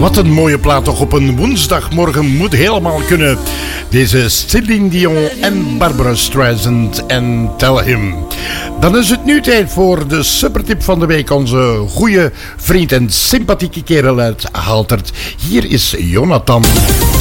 Wat een mooie plaat toch op een woensdagmorgen moet helemaal kunnen. Deze Celine Dion en Barbara Streisand en Tell Him. Dan is het nu tijd voor de supertip van de week. Onze goede vriend en sympathieke kerel uit Haltert. Hier is Jonathan.